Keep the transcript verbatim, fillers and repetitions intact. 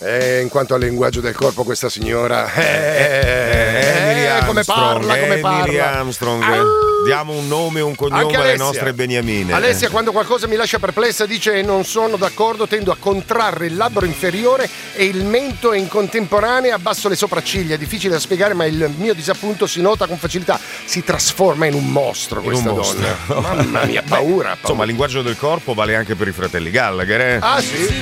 Eh, in quanto al linguaggio del corpo, questa signora eh, Emily eh, come Armstrong, parla, come Emily parla. Armstrong. Ah. Diamo un nome e un cognome alle nostre beniamine. Alessia, quando qualcosa mi lascia perplessa, dice: non sono d'accordo, tendo a contrarre il labbro inferiore e il mento, e in contemporanea abbasso le sopracciglia. Difficile da spiegare, ma il mio disappunto si nota con facilità. Si trasforma in un mostro In questa un mostro. donna. Mamma mia, paura, paura. Insomma, il linguaggio del corpo vale anche per i fratelli Gallagher, eh? Ah, sì?